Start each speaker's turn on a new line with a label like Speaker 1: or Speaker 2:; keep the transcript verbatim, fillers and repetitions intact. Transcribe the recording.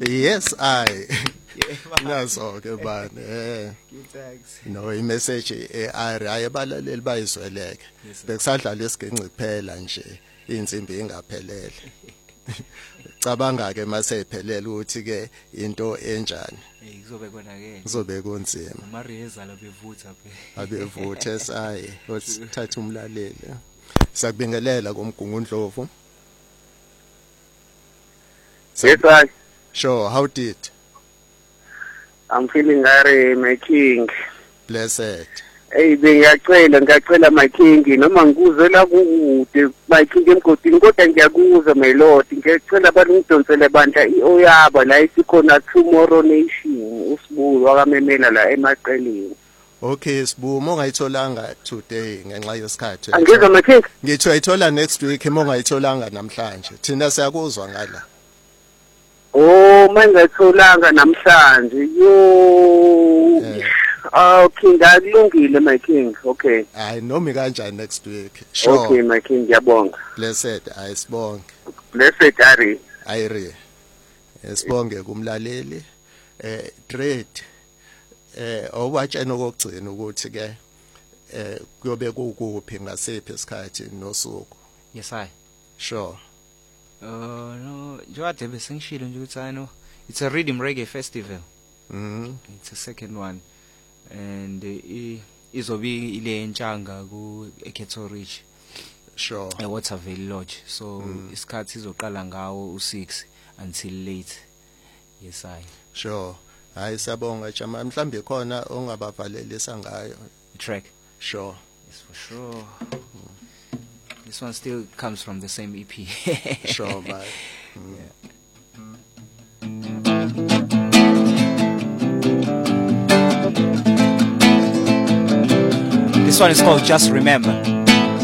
Speaker 1: Yes I nazo ke bani eh no imessage eAri ayebalaleli bayizweleke bekusadlala isiginci kuphela nje insimbi ingaphelele cabanga ke mase iphelele ukuthi ke into enjani
Speaker 2: kuzobe kona ke
Speaker 1: kuzobe kunzima
Speaker 2: uMariyeza labevutha phela
Speaker 1: abevutha sayi usithatha umlaleli sakubingelela kumgungundlovu.
Speaker 3: Yes, I.
Speaker 1: Sure, how did?
Speaker 3: I'm feeling very my king.
Speaker 1: Blessed.
Speaker 3: Hey, ngiyacela ngiyacela my king noma ngikuze la kude my king emgodini kodwa ngiyakuzwa my lord ngiyacela abantu ngidonsele bandla ioyaba la isikhona tomorrow nation usibulo wakamemela la emaqeleni.
Speaker 1: Okay sibu mongayitholanga today ngenxa yesikhathi.
Speaker 3: Angizwa my king.
Speaker 1: Ngithi uyithola next week mongayitholanga namhlanje. Thina siyakuzwa ngala.
Speaker 3: Oh mangayitholanga namhlanje yo. Okay ngakulungile my king. Okay.
Speaker 1: Hayi noma kanjani next week. Sure.
Speaker 3: Okay my king ngiyabonga.
Speaker 1: Blessed ayisibonge.
Speaker 3: Blessed Ari.
Speaker 1: Ayiri. Sibonge kumlaleli eh trade eh owatshena okugcina ukuthi ke eh kuyobe kukuphi ngasiphi isikhathi nosuku.
Speaker 2: Yes I.
Speaker 1: Sure.
Speaker 2: Uh no njengoba besengishilo nje ukuthi I know it's a rhythm reggae festival.
Speaker 1: Mhm.
Speaker 2: It's a second one and uh, izobe ile entshanga ku Eketo Ridge.
Speaker 1: Sure.
Speaker 2: E Waterville Lodge. So isikhathi izoqala ngawo u six until late. Yes I.
Speaker 1: Sure. Hayi sabonga Jama mhlambe khona ongabavalelisa ngayo
Speaker 2: track.
Speaker 1: Sure.
Speaker 2: Yes for sure. This one still comes from the same E P.
Speaker 1: Sure man. Mm.
Speaker 2: Yeah. This one is called Just Remember.